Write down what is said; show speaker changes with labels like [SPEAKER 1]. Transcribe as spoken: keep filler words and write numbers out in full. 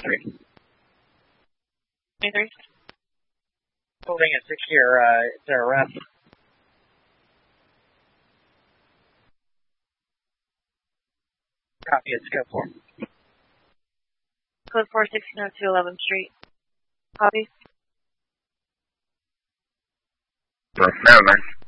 [SPEAKER 1] twenty-three.
[SPEAKER 2] twenty-three.
[SPEAKER 1] Holding it secure, uh, is there a ref? Copy, it's code four.
[SPEAKER 2] Code four, sixteen oh two eleventh Street. Copy.
[SPEAKER 3] Well, seven.